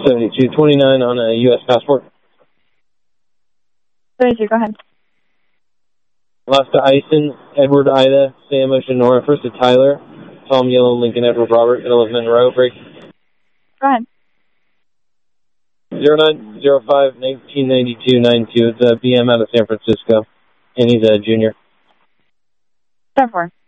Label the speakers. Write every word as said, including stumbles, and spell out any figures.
Speaker 1: seventy-two twenty-nine on a U S passport.
Speaker 2: seventy-two, go ahead.
Speaker 1: Lost to Ison, Edward Ida, Sam Ocean Nora, first to Tyler, Tom Yellow, Lincoln Edward Robert, middle of Monroe, break.
Speaker 2: Go ahead.
Speaker 1: zero nine zero five nineteen ninety-two ninety-two. It's a B M out of San Francisco, and he's a junior.
Speaker 2: ten four.